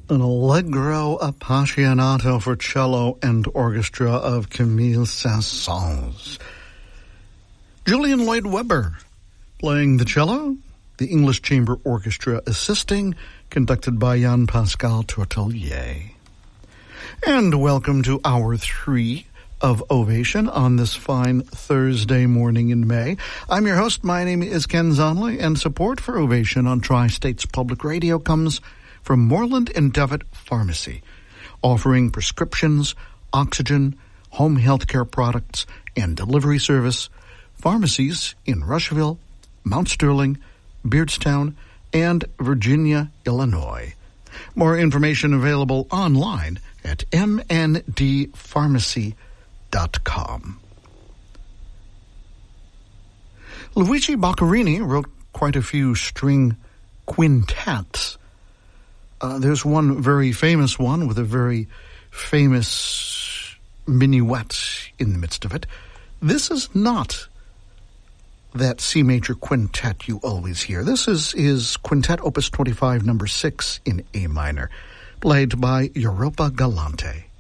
An Allegro Appassionato for cello and orchestra of Camille Saint-Saëns. Julian Lloyd Webber playing the cello, the English Chamber Orchestra assisting, conducted by Jean-Pascal Tortelier. And welcome to Hour 3 of Ovation on this fine Thursday morning in May. I'm your host. My name is Ken Zonley, and support for Ovation on Tri-States Public Radio comes from Moreland and Devitt Pharmacy, offering prescriptions, oxygen, home health care products, and delivery service. Pharmacies in Rushville, Mount Sterling, Beardstown, and Virginia, Illinois. More information available online at mndpharmacy.com. Luigi Boccherini wrote quite a few string quintets. There's one very famous one with a very famous minuet in the midst of it. This is not that C major quintet you always hear. This is his Quintet Opus 25, number 6 in A minor, played by Europa Galante.